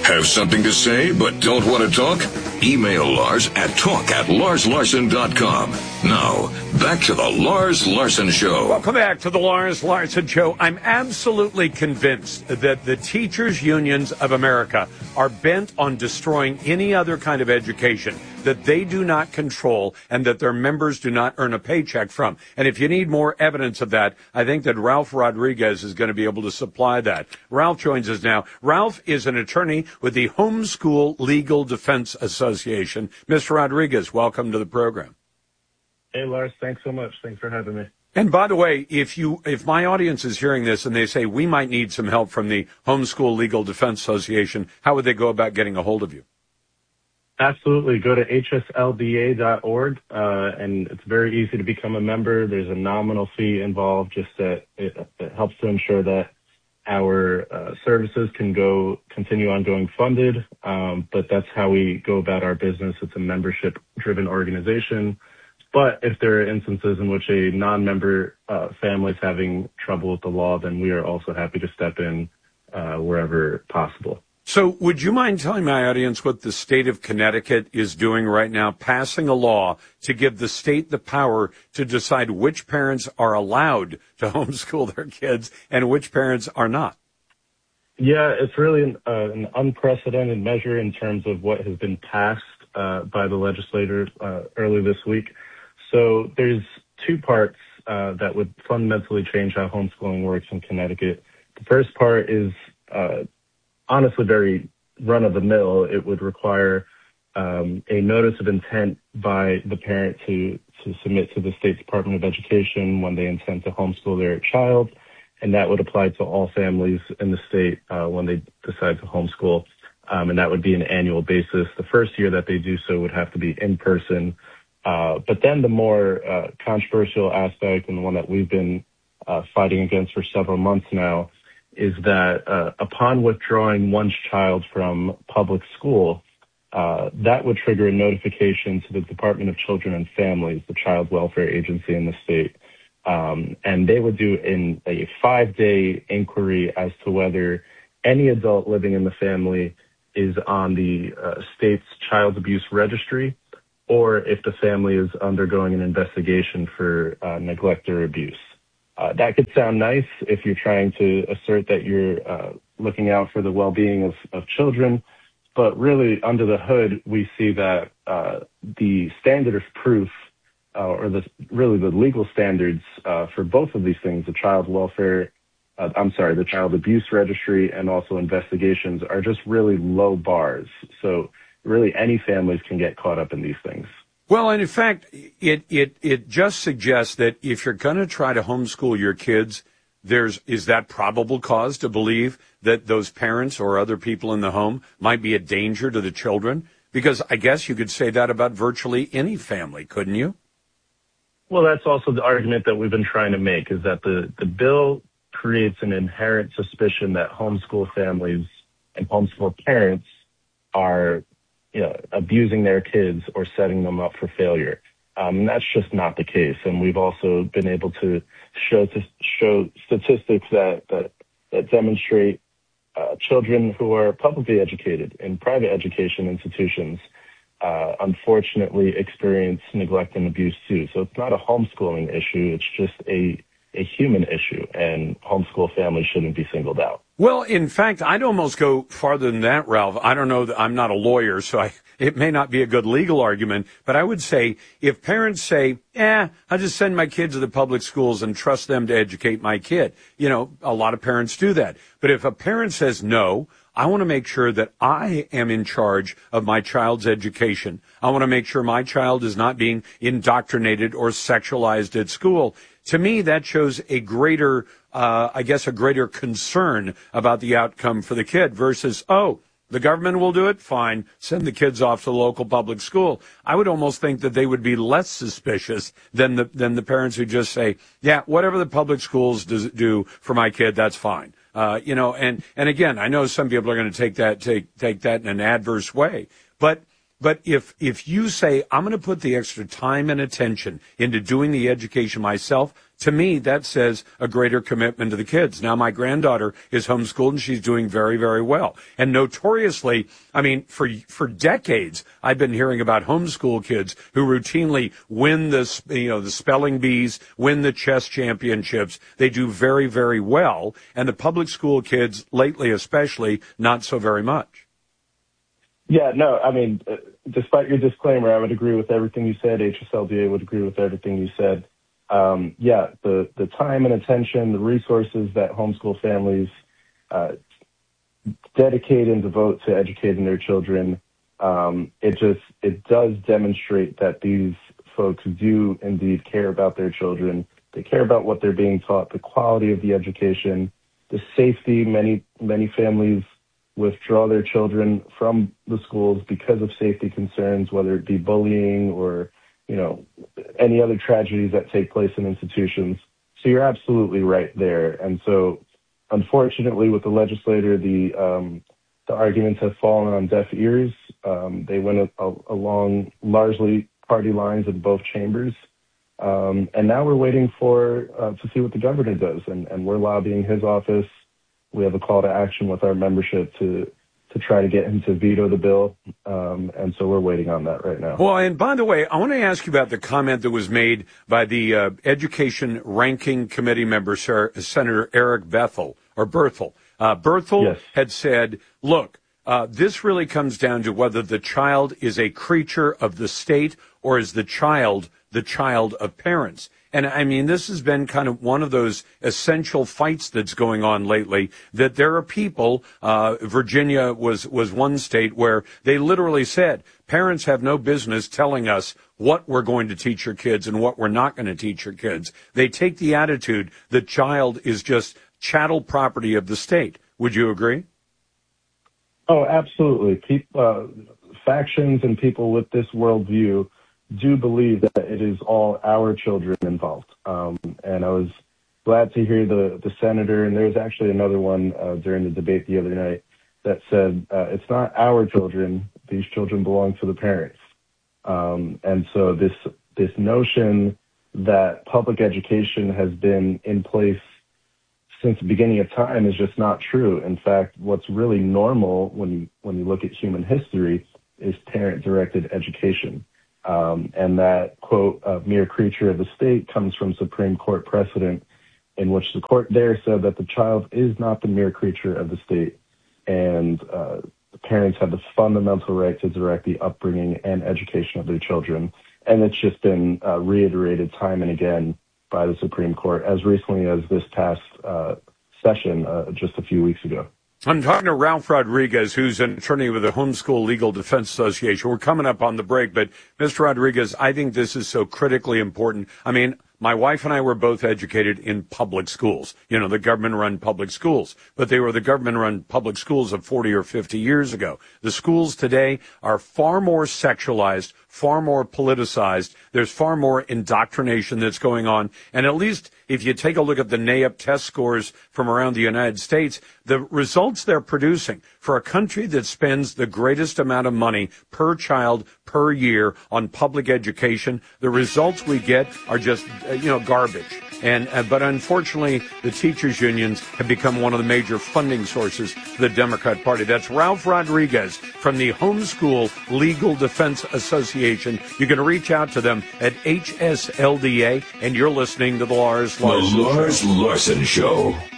Have something to say but don't want to talk? Email Lars at talk@larslarson.com. Now, back to the Lars Larson Show. Welcome back to the Lars Larson Show. I'm absolutely convinced that the teachers' unions of America are bent on destroying any other kind of education that they do not control and that their members do not earn a paycheck from. And if you need more evidence of that, I think that Ralph Rodriguez is going to be able to supply that. Ralph joins us now. Ralph is an attorney with the Homeschool Legal Defense Association. Mr. Rodriguez, welcome to the program. Hey, Lars, thanks so much. Thanks for having me. And by the way, if my audience is hearing this and they say we might need some help from the Homeschool Legal Defense Association, how would they go about getting a hold of you? Absolutely. Go to hslda.org, and it's very easy to become a member. There's a nominal fee involved, just that it helps to ensure that our services can continue on going funded, but that's how we go about our business. It's a membership-driven organization. But if there are instances in which a non-member family is having trouble with the law, then we are also happy to step in wherever possible. So would you mind telling my audience what the state of Connecticut is doing right now, passing a law to give the state the power to decide which parents are allowed to homeschool their kids and which parents are not? Yeah, it's really an unprecedented measure in terms of what has been passed by the legislators early this week. So there's two parts that would fundamentally change how homeschooling works in Connecticut. The first part is honestly very run-of-the-mill. It would require a notice of intent by the parent to submit to the State Department of Education when they intend to homeschool their child, and that would apply to all families in the state when they decide to homeschool, and that would be an annual basis. The first year that they do so would have to be in person, but then the more controversial aspect, and the one that we've been fighting against for several months now, is that upon withdrawing one child from public school, that would trigger a notification to the Department of Children and Families, the child welfare agency in the state. And they would do a 5-day inquiry as to whether any adult living in the family is on the state's child abuse registry, or if the family is undergoing an investigation for neglect or abuse. That could sound nice if you're trying to assert that you're looking out for the well-being of children, but really under the hood, we see that the standard of proof or the legal standards for both of these things, the child abuse registry and also investigations, are just really low bars. So really any families can get caught up in these things. Well, and in fact, it just suggests that if you're going to try to homeschool your kids, is that probable cause to believe that those parents or other people in the home might be a danger to the children? Because I guess you could say that about virtually any family, couldn't you? Well, that's also the argument that we've been trying to make, is that the bill creates an inherent suspicion that homeschool families and homeschool parents are abusing their kids or setting them up for failure. And that's just not the case. And we've also been able to show statistics that demonstrate children who are publicly educated in private education institutions unfortunately experience neglect and abuse too. So it's not a homeschooling issue. It's just a human issue, and homeschool families shouldn't be singled out. Well, in fact, I'd almost go farther than that, Ralph. I don't know, I'm not a lawyer, so it may not be a good legal argument, but I would say if parents say, I'll just send my kids to the public schools and trust them to educate my kid. A lot of parents do that. But if a parent says, no, I want to make sure that I am in charge of my child's education. I want to make sure my child is not being indoctrinated or sexualized at school. To me, that shows a greater concern about the outcome for the kid versus, the government will do it, fine, send the kids off to the local public school. I would almost think that they would be less suspicious than the parents who just say, whatever the public schools do for my kid, that's fine. And again, I know some people are going to take that in an adverse way, but if you say, I'm going to put the extra time and attention into doing the education myself, To me, that says a greater commitment to the kids. Now, my granddaughter is homeschooled, and she's doing very, very well. And notoriously, I mean, for decades, I've been hearing about homeschool kids who routinely win the spelling bees, win the chess championships. They do very, very well. And the public school kids, lately especially, not so very much. Yeah, no, I mean, despite your disclaimer, I would agree with everything you said. HSLDA would agree with everything you said. The time and attention, the resources that homeschool families dedicate and devote to educating their children, it does demonstrate that these folks do indeed care about their children. They care about what they're being taught, the quality of the education, the safety. Many families withdraw their children from the schools because of safety concerns, whether it be bullying or any other tragedies that take place in institutions. So you're absolutely right there. And so, unfortunately, with the legislator, the arguments have fallen on deaf ears. They went along largely party lines in both chambers. And now we're waiting to see what the governor does. And we're lobbying his office. We have a call to action with our membership to try to get him to veto the bill. And so we're waiting on that right now. Well, and by the way, I want to ask you about the comment that was made by the Education Ranking Committee member, Senator Eric Berthel. Berthel Yes. had said, look, this really comes down to whether the child is a creature of the state or is the child of parents. And I mean, this has been kind of one of those essential fights that's going on lately, that there are people, Virginia was one state where they literally said, parents have no business telling us what we're going to teach your kids and what we're not going to teach your kids. They take the attitude the child is just chattel property of the state. Would you agree? Oh, absolutely. Factions and people with this worldview do believe that it is all our children involved. And I was glad to hear the senator, and there was actually another one during the debate the other night that said, it's not our children, these children belong to the parents. And so this notion that public education has been in place since the beginning of time is just not true. In fact, what's really normal when you look at human history is parent-directed education. And that, quote, a mere creature of the state comes from Supreme Court precedent in which the court there said that the child is not the mere creature of the state, and the parents have the fundamental right to direct the upbringing and education of their children. And it's just been reiterated time and again by the Supreme Court as recently as this past session just a few weeks ago. I'm talking to Ralph Rodriguez, who's an attorney with the Homeschool Legal Defense Association. We're coming up on the break, but Mr. Rodriguez, I think this is so critically important. I mean, my wife and I were both educated in public schools, the government-run public schools, but they were the government-run public schools of 40 or 50 years ago. The schools today are far more sexualized, far more politicized. There's far more indoctrination that's going on. And at least if you take a look at the NAEP test scores from around the United States, the results they're producing for a country that spends the greatest amount of money per child per year on public education, the results we get are just, garbage. But unfortunately, the teachers' unions have become one of the major funding sources for the Democrat Party. That's Ralph Rodriguez from the Homeschool Legal Defense Association. You can reach out to them at HSLDA, and you're listening to The Lars Larson Larson Show.